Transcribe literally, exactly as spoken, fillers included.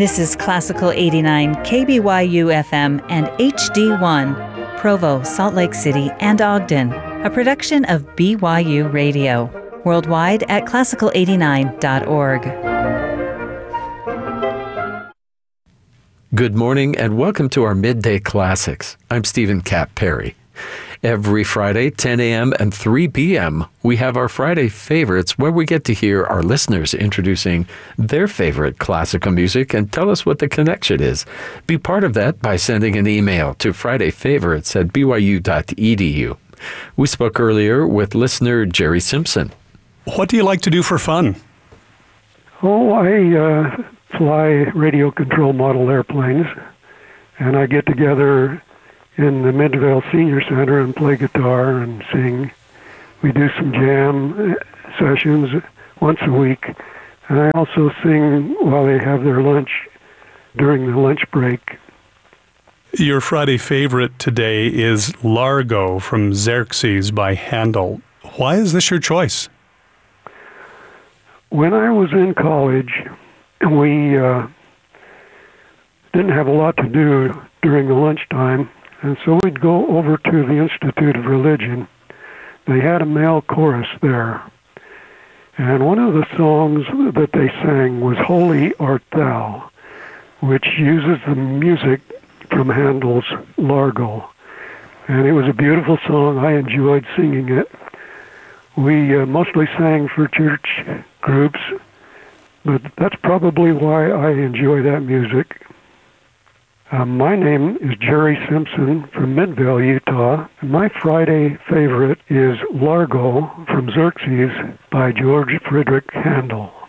This is Classical eighty-nine, K B Y U F M and H D one, Provo, Salt Lake City, and Ogden, a production of B Y U Radio, worldwide at classical eighty-nine dot org. Good morning and welcome to our Midday Classics. I'm Stephen Cap Perry. Every Friday, ten a.m. and three p.m., we have our Friday Favorites where we get to hear our listeners introducing their favorite classical music and tell us what the connection is. Be part of that by sending an email to fridayfavorites at b y u dot e d u. We spoke earlier with listener Jerry Simpson. What do you like to do for fun? Oh, I uh, fly radio control model airplanes, and I get together in the Midvale Senior Center and play guitar and sing. We do some jam sessions once a week, and I also sing while they have their lunch during the lunch break. Your Friday favorite today is Largo from Xerxes by Handel. Why is this your choice? When I was in college, we uh, didn't have a lot to do during the lunchtime, and so we'd go over to the Institute of Religion. They had a male chorus there. And one of the songs that they sang was Holy Art Thou, which uses the music from Handel's Largo. And it was a beautiful song. I enjoyed singing it. We uh, mostly sang for church groups, but that's probably why I enjoy that music. Uh, my name is Jerry Simpson from Midvale, Utah, and my Friday favorite is Largo from Xerxes by George Friedrich Handel.